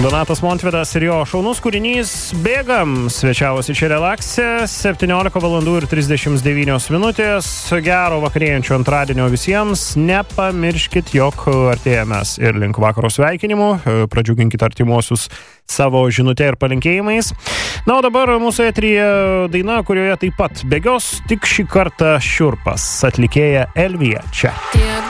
Donatas Montvydas ir jo šaunus kūrinys Bėgam svečiavosi čia Relaxe, 17:39. Gero vakarėjančio antradienio visiems. Nepamirškit, jog artėjamės ir link vakaro sveikinimų. Pradžiuginkit artimuosius savo žinutę ir palinkėjimais. Na, o dabar mūsų eteryje daina, kurioje taip pat bėgios, tik šį kartą šiurpas. Atlikėja Elvija čia. Tiek